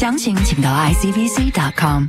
详情请到 icbc.com。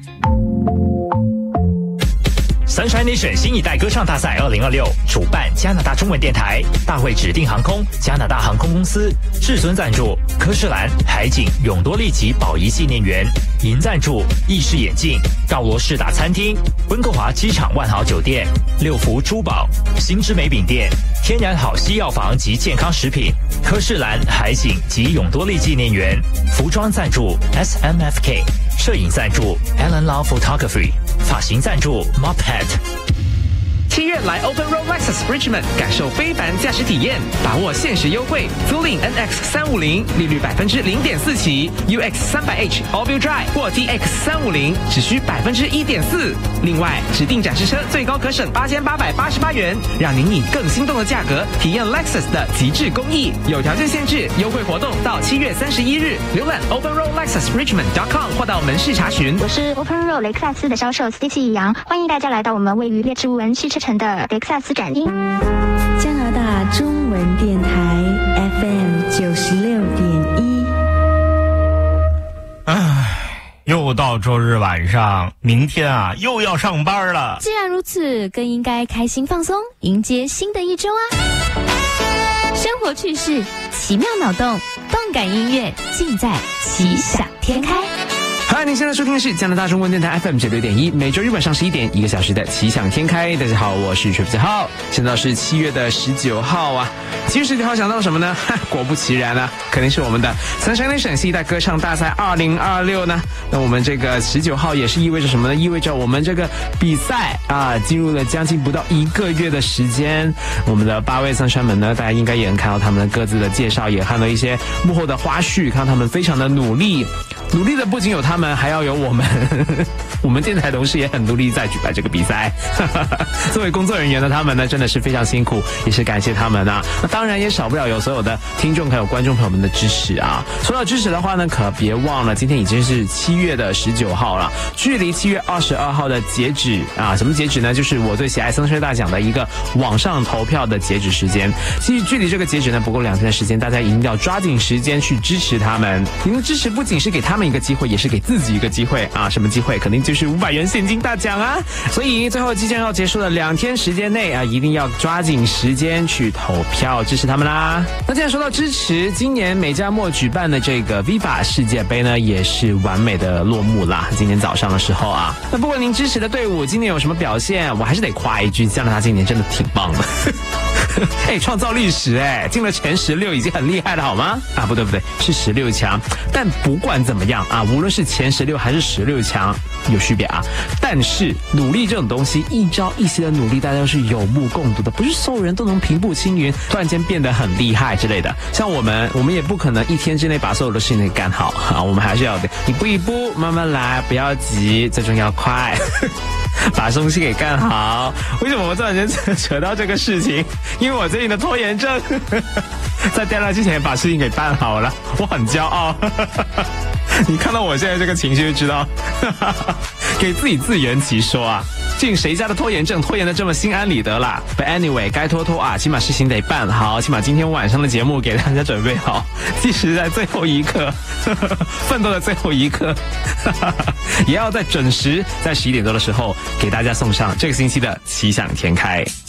Sunshine Nation 新一代歌唱大赛2026主办加拿大中文电台，大会指定航空加拿大航空公司，至尊赞助科士兰、海景、永多利及宝仪纪念园，银赞助意式眼镜、告罗士达餐厅、温哥华机场万豪酒店、六福珠宝、新之美饼店、天然好西药房及健康食品，科士兰、海景及永多利纪念园，服装赞助 SMFK， 摄影赞助 Alan Lau Photography， 发型赞助 Mophead。 7月来 Open Road Lexus Richmond 感受非凡驾驶体验，把握限时优惠，租赁 NX350 利率0.4%起 ，UX 300H All-Wheel Drive 或 TX 350只需1.4%。另外，指定展示车最高可省8888元，让您以更心动的价格体验 Lexus 的极致工艺。有条件限制，优惠活动到7月31日。浏览 Open Road Lexus Richmond.com 或到门市查询。 我是 Open Road 雷克萨斯的销售 Stacy 杨，欢迎大家来到我们位于列治文汽车城的雷克萨斯展厅。 加拿大中文电台 FM 96.1。 又到周日晚上，明天啊又要上班了。 既然如此，更应该开心放松，迎接新的一周啊！生活趣事、奇妙脑洞、动感音乐，尽在奇想天开。 嗨，您现在收听的是加拿大中文电台 FM 96.1，每周日晚上11点，1个小时的奇想天开。大家好，我是Travis浩。现在是7月19号啊。7月19号想到了什么呢？果不其然啊，肯定是我们的 Sunshine Nation 新一代歌唱大赛2026呢。那我们这个19号也是意味着什么呢？意味着我们这个比赛啊，进入了将近不到1个月的时间。我们的8位Sunshine们呢，大家应该也能看到他们的各自的介绍，也看到一些幕后的花絮，看到他们非常的努力。努力的不仅有他们，还要有我们。我们电台同事也很努力在举办这个比赛。作为工作人员的他们呢，真的是非常辛苦，也是感谢他们啊。那当然也少不了有所有的听众还有观众朋友们的支持啊。说到支持的话呢，可别忘了今天已经是7月19号了，距离7月22号的截止啊，什么截止呢？就是我最喜爱Sunshine大奖的一个网上投票的截止时间。其实距离这个截止呢，不够2天的时间，大家一定要抓紧时间去支持他们。因为支持不仅是给他们一个机会，也是给自己一个机会啊！什么机会？肯定就是500元现金大奖啊！所以最后即将要结束的2天时间内啊，一定要抓紧时间去投票支持他们啦！那既然说到支持，今年美加墨举办的这个 Viva 世界杯呢，也是完美的落幕啦。今天早上的时候啊，那不管您支持的队伍今年有什么表现，我还是得夸一句，加拿大今年真的挺棒的。创造历史进了前16已经很厉害了好吗？啊，不对，是16强。但不管怎么样啊，无论是前16还是16强，有区别啊。但是努力这种东西，一朝一夕的努力，大家都是有目共睹的，不是所有人都能平步青云，突然间变得很厉害之类的。像我们也不可能1天之内把所有的事情给干好啊，我们还是要一步一步慢慢来，不要急，最重要快。把东西给干好。为什么我突然间扯到这个事情？因为我最近的拖延症，在 deadline 之前把事情给办好了，我很骄傲。你看到我现在这个情绪就知道，给自己自圆其说啊。竟谁家的拖延症拖延的这么心安理得啦 ？But anyway， 该拖啊，起码事情得办好，起码今天晚上的节目给大家准备好，即使在最后一刻，奋斗的最后一刻，也要在准时在11点多的时候给大家送上这个星期的奇想天开。